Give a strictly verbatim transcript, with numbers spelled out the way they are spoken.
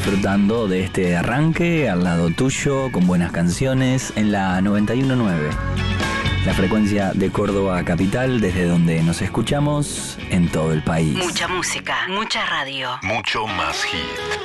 disfrutando de este arranque al lado tuyo, con buenas canciones, en la noventa y uno punto nueve. La frecuencia de Córdoba Capital, desde donde nos escuchamos en todo el país. Mucha música, mucha radio. Mucho más hit.